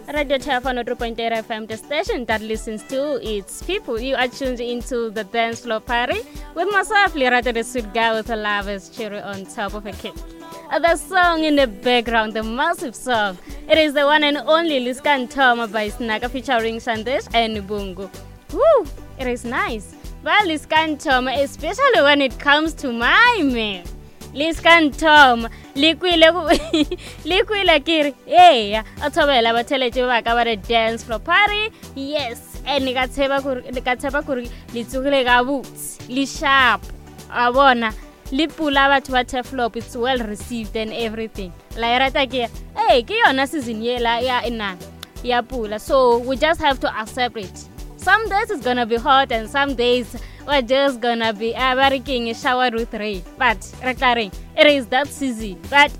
Radio Telephone 3.8 FM, the station that listens to its people. You are tuned into the dance floor party with myself, Lirata, the sweet guy with a lover's cherry on top of a cake. The song in the background, the massive song, it is the one and only Liskan Toma by Snaka featuring Sandesh and Bungu. Woo! It is nice. But Liskan Toma, especially when it comes to my man. Liskan Tom, liquila kiri, hey, atobela bateleje baka ba dance floor party, yes, and nikatseba kuri litsukile ka boots, li sharp, abona, li pula batho ba flop, it's well received and everything. La rata ke, hey, ke yona season yela ya ina, ya pula, so we just have to accept it. Some days it's gonna be hot and some days we're just gonna be barking shower with rain. But it is that season. But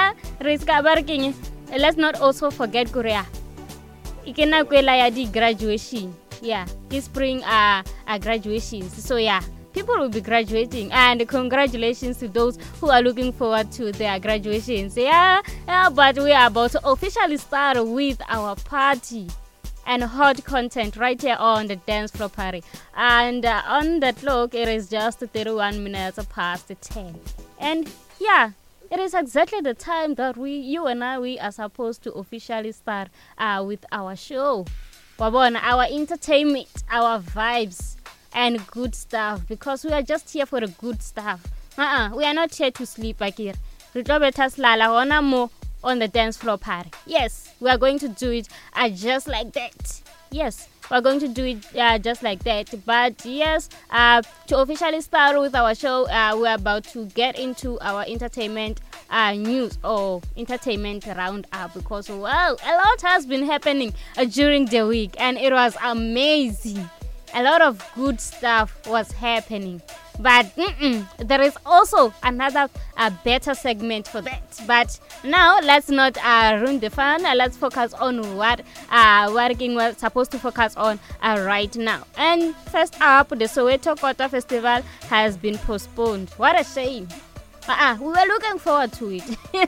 let's not also forget Korea. Ikena kwela ya di graduation. Yeah, this spring graduations. So yeah, people will be graduating and congratulations to those who are looking forward to their graduations. Yeah, but we are about to officially start with our party and hot content right here on the dance floor party. And on the clock, it is just 31 minutes past 10. And yeah, it is exactly the time that you and I are supposed to officially start with our show. Wabona, our entertainment, our vibes, and good stuff. Because we are just here for the good stuff. We are not here to sleep like here. On the dance floor party. Yes, we are going to do it just like that. Yes, we're going to do it just like that. But yes, to officially start with our show, we're about to get into our entertainment news or entertainment roundup because, well, a lot has been happening during the week and it was amazing. A lot of good stuff was happening. But there is also another better segment for that. But now let's not ruin the fun. Let's focus on what we're supposed to focus on right now. And first up, the Soweto Kota Festival has been postponed. What a shame. We were looking forward to it.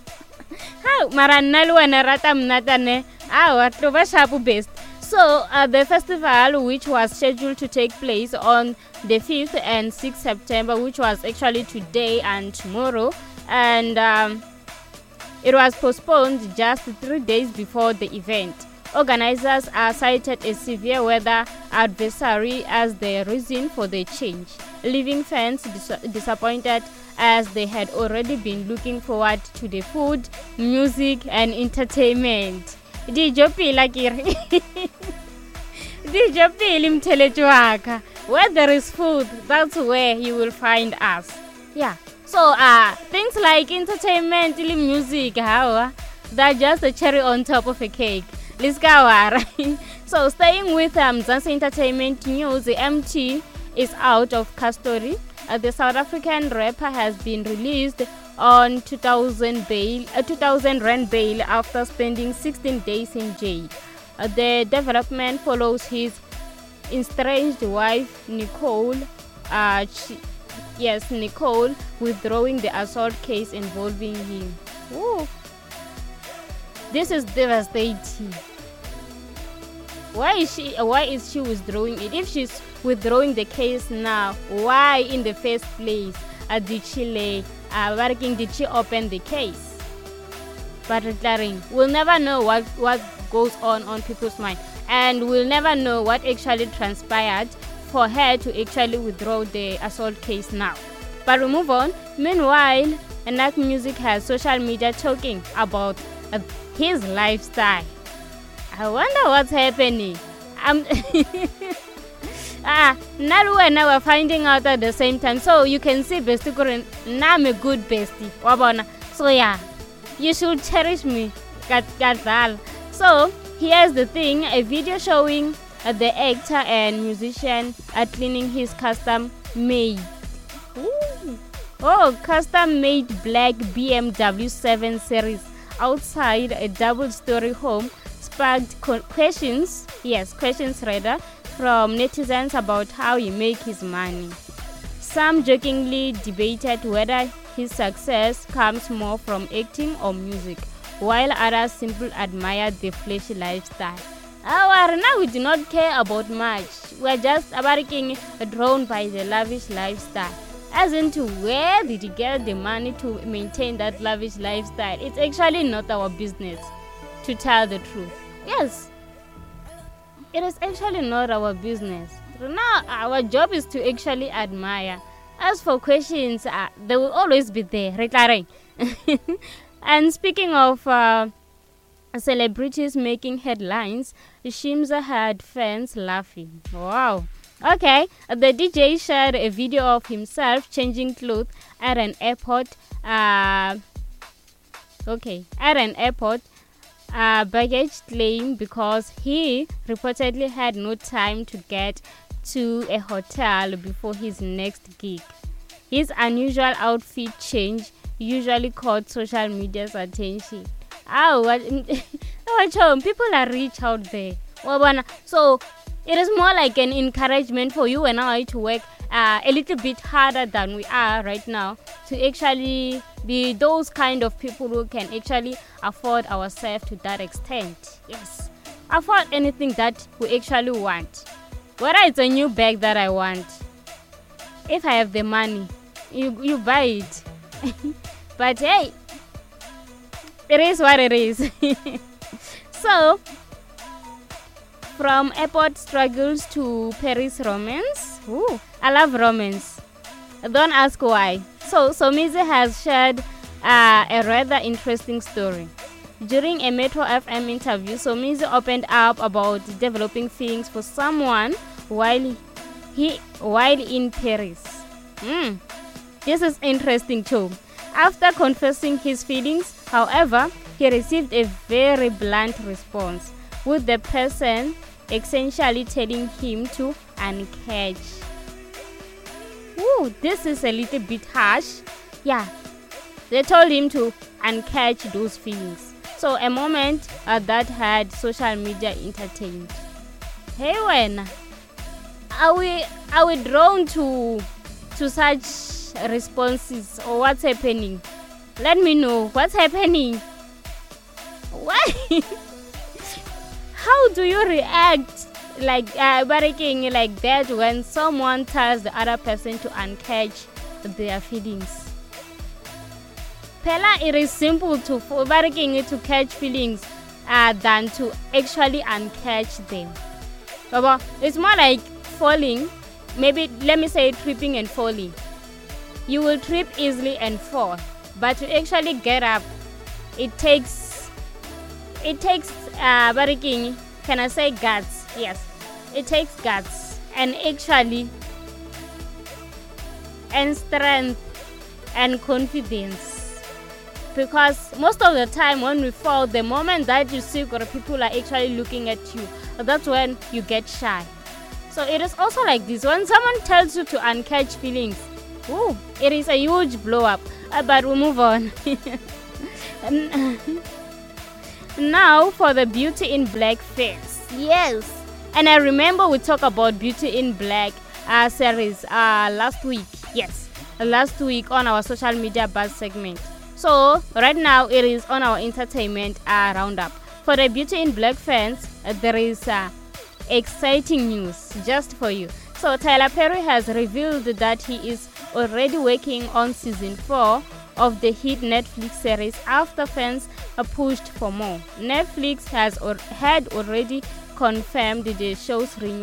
Best. So, the festival, which was scheduled to take place on the 5th and 6th September, which was actually today and tomorrow, and it was postponed just 3 days before the event. Organizers cited a severe weather advisory as the reason for the change, leaving fans disappointed as they had already been looking forward to the food, music, and entertainment. DJ Pili, where there is food, that's where you will find us. Yeah. So things like entertainment, music, they're just a cherry on top of a cake. Let's go, right? So staying with Mzansi Entertainment News, the MT is out of custody. The South African rapper has been released on 2,000 rand bail after spending 16 days in jail. The development follows his estranged wife Nicole withdrawing the assault case involving him. Ooh. This is devastating. Why is she withdrawing it? If she's withdrawing the case now, why in the first place did she open the case? But we'll never know what goes on people's mind, and we'll never know what actually transpired for her to actually withdraw the assault case now. But we move on. Meanwhile, Anak Music has social media talking about his lifestyle. I wonder what's happening. Now we're finding out at the same time. So you can see Bestie Kurin, now I'm a good bestie. Wabona. So yeah, you should cherish me. So here's the thing, a video showing the actor and musician cleaning his custom-made black BMW 7 Series outside a double-story home sparked questions from netizens about how he makes his money. Some jokingly debated whether his success comes more from acting or music, while others simply admire the flashy lifestyle. Now we do not care about much. We are just being drawn by the lavish lifestyle. As into where did you get the money to maintain that lavish lifestyle? It's actually not our business, to tell the truth. Yes, it is actually not our business. Now our job is to actually admire. As for questions, they will always be there. Right? And speaking of celebrities making headlines, Shimza had fans laughing. Wow. Okay, the DJ shared a video of himself changing clothes at an airport. Baggage claim because he reportedly had no time to get to a hotel before his next gig. His unusual outfit change usually caught social media's attention. People are rich out there. So it is more like an encouragement for you and I to work a little bit harder than we are right now, to actually be those kind of people who can actually afford ourselves to that extent. Yes, afford anything that we actually want. Whether it's a new bag that I want, if I have the money, you buy it. But hey, it is what it is. So, from airport struggles to Paris romance. Ooh, I love romance. Don't ask why. So Somizi has shared a rather interesting story. During a Metro FM interview, Somizi opened up about developing feelings for someone while in Paris. This is interesting too. After confessing his feelings, however, he received a very blunt response, with the person essentially telling him to uncatch. Ooh, this is a little bit harsh. Yeah, they told him to uncatch those feelings. So a moment that had social media entertained. Hey, when are we drawn to such responses, or what's happening? Let me know what's happening. Why? How do you react like barricading like that when someone tells the other person to uncatch their feelings? Pella, it is simple to barricading to catch feelings than to actually uncatch them. But it's more like falling. Maybe let me say tripping and falling. You will trip easily and fall, but to actually get up, it takes barricading. Can I say guts? Yes, it takes guts and actually and strength and confidence. Because most of the time when we fall, the moment that you see people are actually looking at you, that's when you get shy. So it is also like this. When someone tells you to uncatch feelings, ooh, it is a huge blow up. But we'll move on. Now for the Beauty in Black phase. Yes. And I remember we talked about Beauty in Black series last week. Yes. Last week on our social media buzz segment. So right now it is on our entertainment roundup. For the Beauty in Black fans, there is exciting news just for you. So Tyler Perry has revealed that he is already working on season 4 of the hit Netflix series after fans pushed for more. Netflix had already confirmed the show's renewal